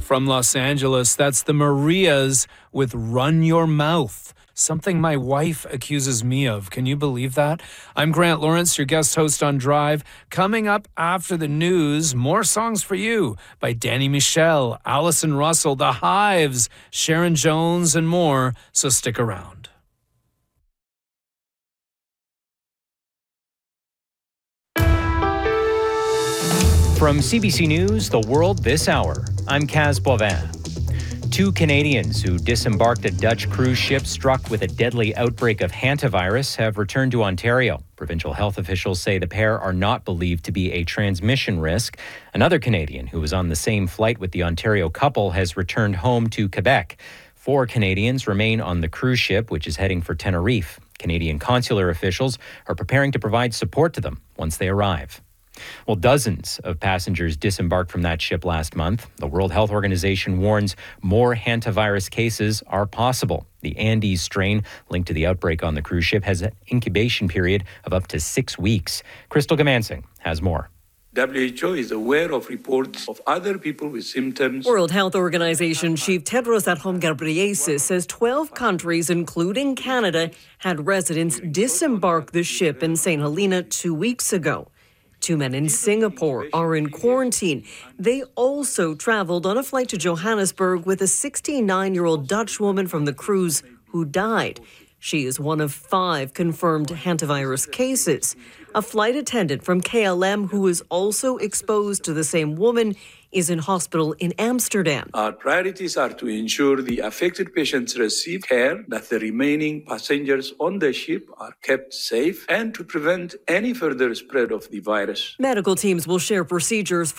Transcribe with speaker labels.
Speaker 1: from Los Angeles. That's the Marias with Run Your Mouth. Something my wife accuses me of. Can you believe that? I'm Grant Lawrence, your guest host on Drive. Coming up after the news, more songs for you by Danny Michel, Allison Russell, The Hives, Sharon Jones, and more. So stick around.
Speaker 2: From CBC News, The World This Hour, I'm Kaz Boivin. 2 Canadians who disembarked a Dutch cruise ship struck with a deadly outbreak of hantavirus have returned to Ontario. Provincial health officials say the pair are not believed to be a transmission risk. Another Canadian who was on the same flight with the Ontario couple has returned home to Quebec. 4 Canadians remain on the cruise ship, which is heading for Tenerife. Canadian consular officials are preparing to provide support to them once they arrive. Well, dozens of passengers disembarked from that ship last month. The World Health Organization warns more hantavirus cases are possible. The Andes strain linked to the outbreak on the cruise ship has an incubation period of up to 6 weeks. Crystal Gamansing has more.
Speaker 3: WHO is aware of reports of other people with symptoms.
Speaker 4: World Health Organization Chief Tedros Adhanom Ghebreyesus says 12 countries, including Canada, had residents disembark the ship in St. Helena 2 weeks ago. 2 men in Singapore are in quarantine. They also traveled on a flight to Johannesburg with a 69-year-old Dutch woman from the cruise who died. She is one of 5 confirmed hantavirus cases. A flight attendant from KLM who is also exposed to the same woman is in hospital in Amsterdam.
Speaker 3: Our priorities are to ensure the affected patients receive care, that the remaining passengers on the ship are kept safe, and to prevent any further spread of the virus.
Speaker 4: Medical teams will share procedures